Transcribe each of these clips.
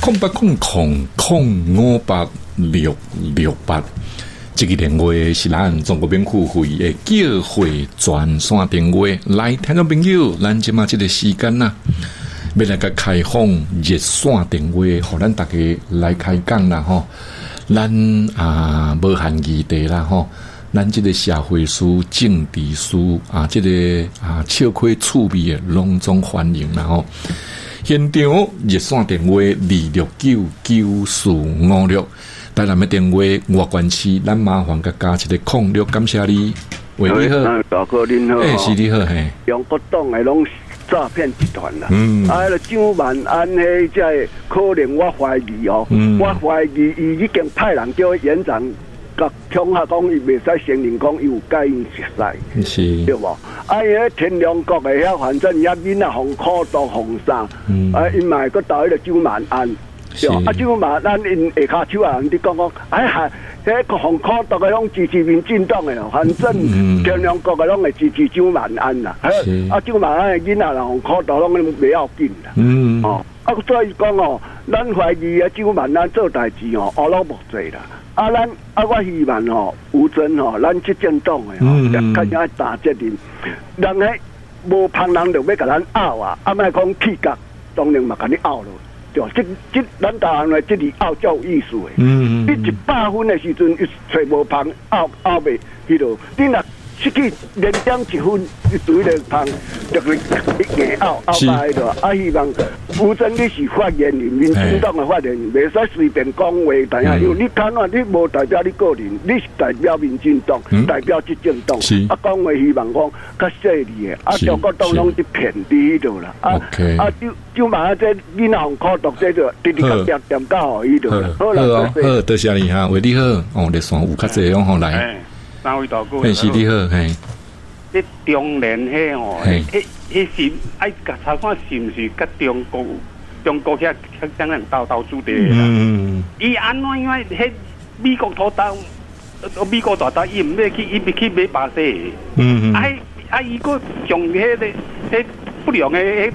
0800058668，这个电话是咱中国免付费的叫会专线电话。来，听众朋友，咱即马这个时间呐，要来个开放热线电话，互咱大家来开讲啦吼。咱无限议题啦吼。咱这个社会事、政治事这个笑亏趣味的，拢总欢迎啦吼。现场热线电话2699456，台南的电话外关区，咱麻烦甲加一个06，感谢你。喂，你好， 大哥您好， 是你好，嘿， 中国党的拢诈骗集团啦，蒋万安迄只可能我怀疑哦，我怀疑伊已经派人叫园长。甲恐吓讲伊袂使承认讲伊有戒烟食屎，对无？伊迄天龙国的遐，反正遐囡仔互苦毒互啥，因嘛个到迄个蒋万安，对。蒋万安因下骹手啊，你讲迄个互苦毒的拢支持民进党的，反正天龙国的拢会支持蒋万安啦。蒋万安的囡仔人互苦毒拢袂要紧啦。所以讲哦，咱怀疑蒋万安做代志哦，乌龙无做啦。我希望吴尊咱执政党的较要打责任，人迄无旁人就要甲咱拗啊，莫讲气角，当然嘛甲你拗咯，对，这咱台湾的这里拗较有意思的，你100分的时阵，找无旁拗袂迄落，你若失去连点1分，你对迄个旁就去硬拗到迄落。希望吴尊你是发言人，民进党的发言人，袂使随便讲话，但因为你看啊，你无代表你个人，你是代表民进党，代表执政党，讲话希望讲较细腻的，中国党拢伫骗伫迄度啦。就嘛这囡仔互苦毒，这就直直点点到好迄度啦。好， 多谢你哈，为你好，热线有较济用吼来。 三位大哥， 是你好，嘿。 你中联迄迄是爱甲查看是毋是甲中国遐相人斗主地啦？伊安怎因为迄美国土豆，美国大豆伊毋要去，伊要去买巴西。伊个从迄不良迄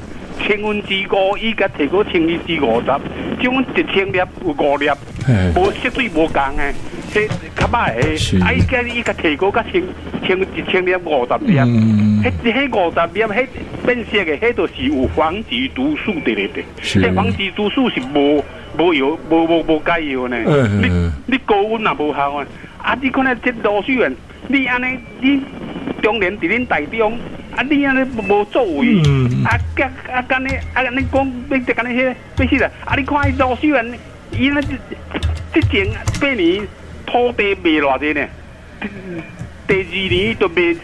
5%，伊甲摕过1%，种1000粒有5粒，无色水无共诶。迄较歹诶，伊甲摕过甲1,000粒50粒，迄50粒，迄变色诶，迄就是有防治毒素伫咧的。迄防治毒素是无药无解药呢。你高温也无效啊！你看咧，这罗秀元，你安尼，你中联伫恁台中，你安尼无作为，干你讲，要干你迄，要死啦！你看伊罗秀元，伊那这前8年。土地卖偌济呢？第2年就卖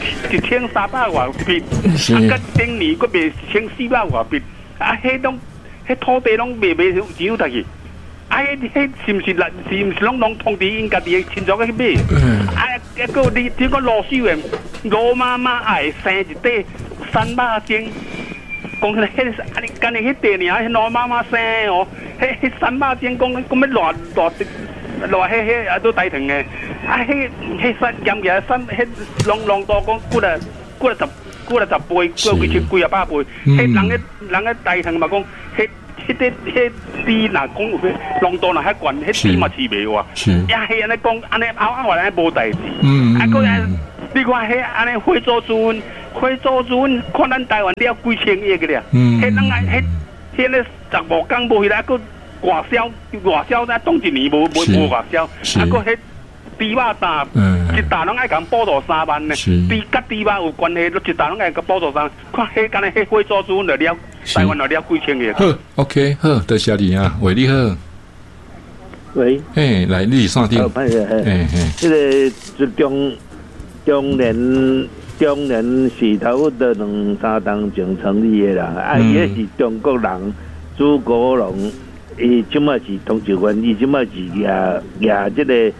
1300外币，甲前年佫卖1400外币，迄土地拢卖钱有得去，迄是毋是拢通知因家己的亲属去买？个你听讲罗秀元罗妈妈爱生一块3百斤，讲迄干迄地呢？迄罗妈妈生哦，迄3百斤，讲要偌迄都大疼诶，迄盐盐迄long多讲几啊10倍，几啊100倍，迄人个大疼嘛讲，迄啲若讲有咩long多若遐悬，迄啲嘛饲袂哇，迄安尼讲，安尼后来无代志，你看迄安尼非洲猪瘟，看咱台湾了几千亿个了，迄人迄咧15天无去来个。外销咱当1年无外销，个迄猪肉担，一担拢爱共补助3万呢。甲猪肉有关系，一担拢爱共补助3万。看迄干迄非洲猪就了，台湾就了几千个。 好 ，OK， 好，多谢你啊，喂，你好。 喂， 来，你是啥地？ 这个是中联是头的2-3当前成立的啦，伊也是中国人，朱国荣。伊即马是通缉犯，伊即马是抓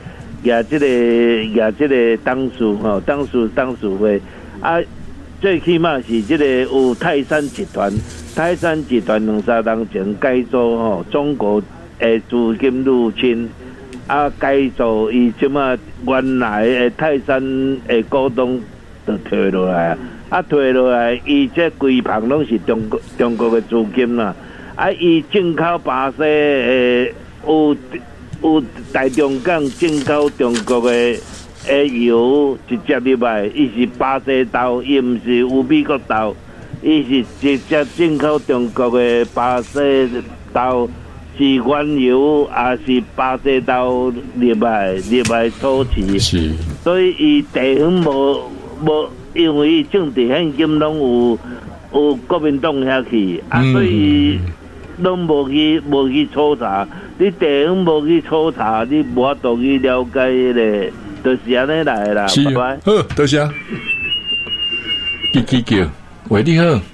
这个当事吼，当事会最起码是这个有泰山集团2-3当前改造吼，中国的资金入侵改造伊即马原来的泰山的股东就退落来，退落来伊这规盘拢是中国的资金啦。 伊进口巴西有大中港进口中国的油直接入来，伊是巴西豆，伊毋是有美国豆，伊是直接进口中国的巴西豆，是原油也是巴西豆入来初期， 是， 所以伊地方无，因为伊政治现金拢有国民党遐去，所以拢无去抽查。你地方无去抽查，你无法度去了解咧，就是安尼来啦。 是，好，多谢。叫，喂，你好，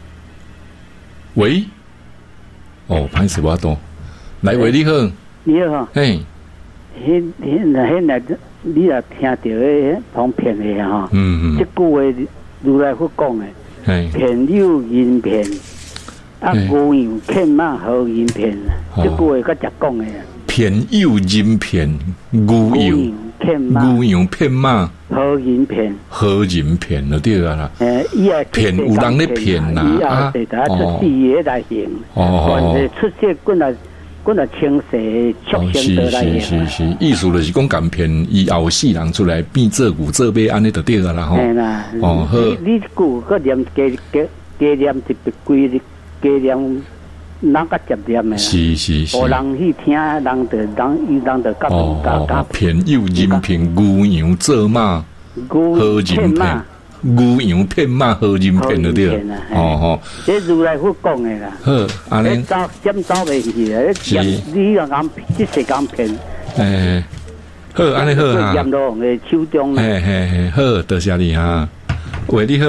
喂，哦，歹势我多，来，喂，你好， 你好， 嘿， 迄来，你也听到迄旁骗的哈，这句话如来佛讲的，骗友人骗。牛羊骗马好人骗，这句话较直讲的。 骗友人骗，牛羊骗马好人骗， 就对啦。骗有人咧骗啦， 啊，出事也来行，或者出事滚来清洗畜生得来行。 是，意思就是讲敢骗以后世人出来变做牛做马，安尼就对啦吼。 嘿啦，好，你句个念加念一笔规日。加念，人甲接念的， 是， 无人去听，人就甲骗友人骗牛羊做马，好人骗牛羊骗马，好人骗就对了。 这如来佛讲的啦。 好，安尼走袂去啊！你又讲这世间骗。 好，安尼好哈。 念落的手中啦。 好，多谢你哈。喂，你好。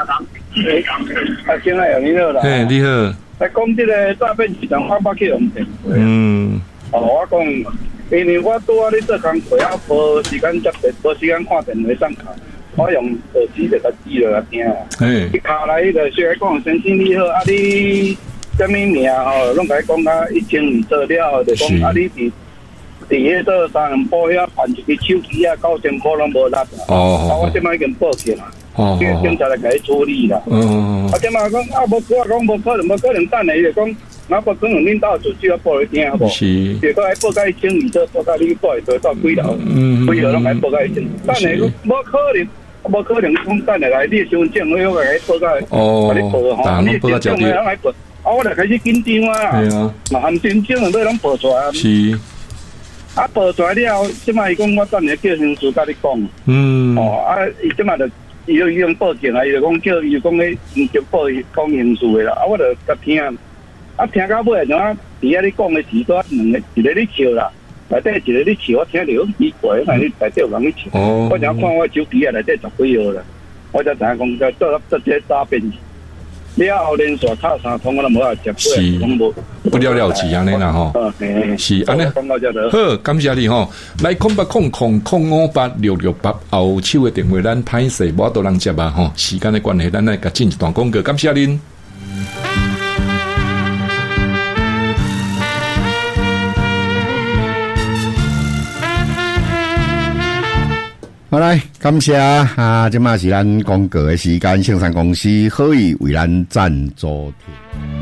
亲爱的，你好啦。 你好。 来讲这个诈骗集团，我捌去用电话。我讲，因为我拄仔咧做工课啊，无时间接电，无时间看电话上课，我用手机就甲记落来听。一敲来就先讲先生你好，啊你什么名吼，拢甲伊讲啊，1200做了，就讲啊你伫迄个三人部遐办一个手机啊，9000块拢无力啊。我即摆已经报警啦。警察来甲伊处理啦。即马讲啊，我讲无可能，等下伊就讲，我无可能恁兜就只要报你听好无？是。结果来报甲伊1200做，报甲你报会到几楼？几楼拢来报甲伊1200。等下无可能讲等下来你身份证我甲伊报甲甲你报吼，你身份证来报，我就开始紧张啊。系啊。嘛含身份证都拢报出来。是。报出来了，即马伊讲我等下叫刑事甲你讲。伊即马就。伊用报警啊！伊就讲叫伊讲咧，就报伊讲刑事的啦。我就甲听，听到尾怎啊？伫遐你讲的时段，两个一个咧笑啦，内底一个咧笑，我听着奇怪，那你内底有人咧笑。我只看我手机啊，内底10几号啦，我才知影讲做这诈骗。了后连续敲3通，我都无法接过，拢无不了之安尼啦吼。是安尼。好，感谢你吼。来0800058668后手的电话，咱歹势无多人接啊吼。时间的关系，咱来甲进一段广告，感谢您。 好来，感谢啊！这嘛是咱广告的时间，生产公司可以为咱赞助。